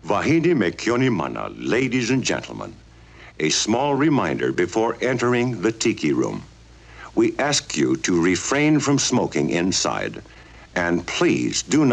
Vahidi Mekyoni Mana, ladies and gentlemen, a small reminder before entering the tiki room. We ask you to refrain from smoking inside, and please do not